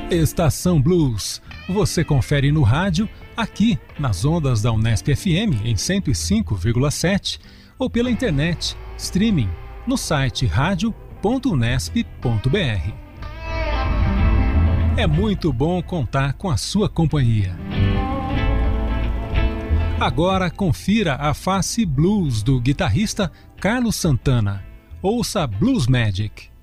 Estação Blues. Você confere no rádio, aqui nas ondas da Unesp FM em 105,7 ou pela internet, streaming, no site radio.unesp.br. É muito bom contar com a sua companhia. Agora confira a face blues do guitarrista Carlos Santana. Ouça Blues Magic.